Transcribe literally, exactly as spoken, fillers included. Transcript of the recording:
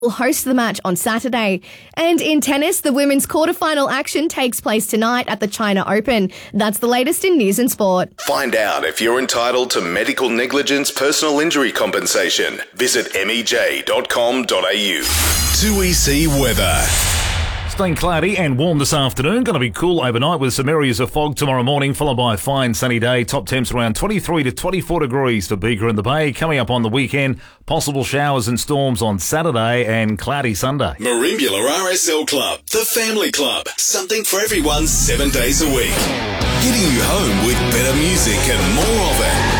will host the match on Saturday. And in tennis, the women's quarterfinal action takes place tonight at the China Open. That's the latest in news and sport. Find out if you're entitled to medical negligence personal injury compensation. Visit m e j dot com dot a u. two E C weather. Staying cloudy and warm this afternoon. Going to be cool overnight with some areas of fog tomorrow morning, followed by a fine sunny day. Top temps around twenty-three to twenty-four degrees for Beaker in the Bay. Coming up on the weekend, possible showers and storms on Saturday and cloudy Sunday. Merimbula R S L Club, the family club. Something for everyone seven days a week. Getting you home with better music and more of it.